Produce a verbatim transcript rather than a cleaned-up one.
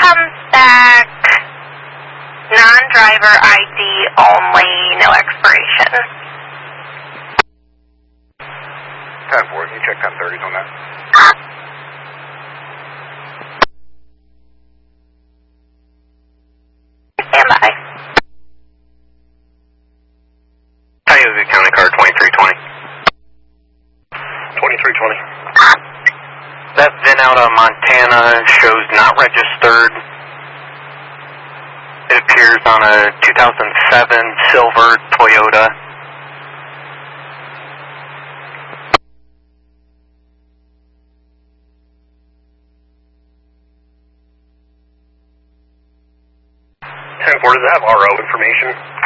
comes back non-driver I D only, no expiration. ten four, can you check ten thirties on that? Stand by. Tioga County car twenty-three twenty. twenty-three twenty. That V I N out of Montana shows not registered. It appears on a two thousand seven silver Toyota. ten four, does it have R O information?